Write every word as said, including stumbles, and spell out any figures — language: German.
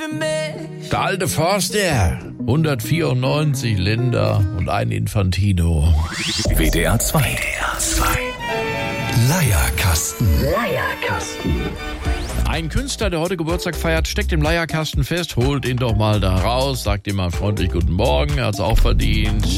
Der alte Forster, hundertvierundneunzig Länder und ein Infantino. W D R zwei. W D R zwei. Leierkasten. Leierkasten. Ein Künstler, der heute Geburtstag feiert, steckt im Leierkasten fest, holt ihn doch mal da raus, sagt ihm mal freundlich guten Morgen, er hat's auch verdient.